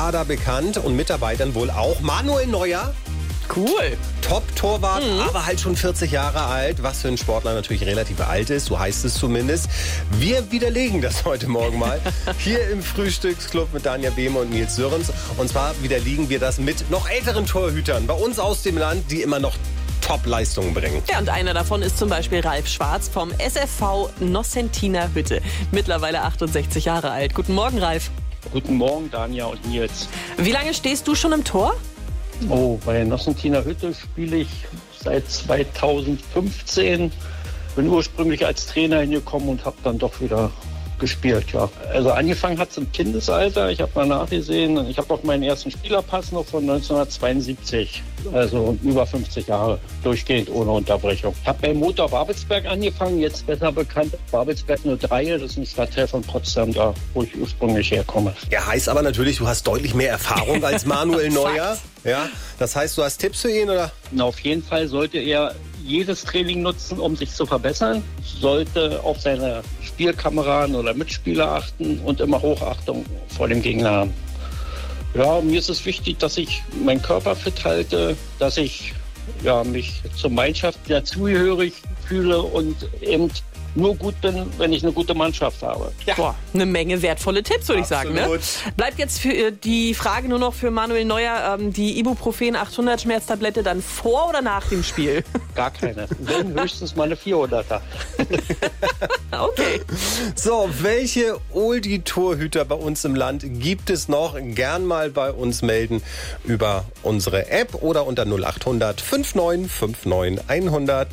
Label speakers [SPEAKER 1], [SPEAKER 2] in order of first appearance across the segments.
[SPEAKER 1] Kader bekannt und Mitarbeitern wohl auch. Manuel Neuer,
[SPEAKER 2] Cool.
[SPEAKER 1] Top-Torwart, aber halt schon 40 Jahre alt, was für ein Sportler natürlich relativ alt ist, so heißt es zumindest. Wir widerlegen das heute Morgen mal hier im Frühstücksclub mit Danja Behme und Nils Sörens. Und zwar widerlegen wir das mit noch älteren Torhütern bei uns aus dem Land, die immer noch Top-Leistungen bringen.
[SPEAKER 2] Ja, und einer davon ist zum Beispiel Ralf Schwarz vom SFV Nossentina Hütte. Mittlerweile 68 Jahre alt. Guten Morgen, Ralf.
[SPEAKER 3] Guten Morgen, Danja und Nils.
[SPEAKER 2] Wie lange stehst du schon im Tor?
[SPEAKER 3] Oh, bei Nossentina Hütte spiele ich seit 2015. Bin ursprünglich als Trainer hingekommen und habe dann doch wieder gespielt, ja. Also angefangen hat es im Kindesalter. Ich habe mal nachgesehen. Ich habe auch meinen ersten Spielerpass noch von 1972. Also über 50 Jahre durchgehend ohne Unterbrechung. Ich habe bei Motor Babelsberg angefangen, jetzt besser bekannt Babelsberg 03. Das ist ein Stadtteil von Potsdam, da wo ich ursprünglich herkomme.
[SPEAKER 1] Ja, heißt aber natürlich, du hast deutlich mehr Erfahrung als Manuel Neuer. Ja, das heißt, du hast Tipps für ihn, oder?
[SPEAKER 3] Na, auf jeden Fall sollte er jedes Training nutzen, um sich zu verbessern. Sollte auf seine Spielkameraden oder Mitspieler achten und immer Hochachtung vor dem Gegner haben. Ja, mir ist es wichtig, dass ich meinen Körper fit halte, dass ich mich zur Mannschaft dazugehörig fühle und eben nur gut bin, wenn ich eine gute Mannschaft habe.
[SPEAKER 2] Ja. Boah, eine Menge wertvolle Tipps, würde ich sagen. Ne? Bleibt jetzt für die Frage nur noch für Manuel Neuer, die Ibuprofen 800 Schmerztablette dann vor oder nach dem Spiel?
[SPEAKER 3] Gar keine. Wenn höchstens mal eine 400er.
[SPEAKER 2] Okay.
[SPEAKER 1] So, welche Oldie-Torhüter bei uns im Land gibt es noch? Gern mal bei uns melden über unsere App oder unter 0800 5959 100.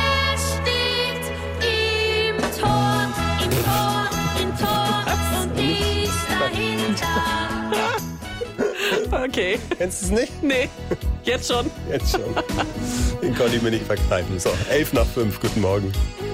[SPEAKER 2] Okay.
[SPEAKER 1] Kennst du es nicht?
[SPEAKER 2] Nee, jetzt schon.
[SPEAKER 1] Jetzt schon. Den konnte ich mir nicht verkneifen. So, 11 nach 5. Guten Morgen.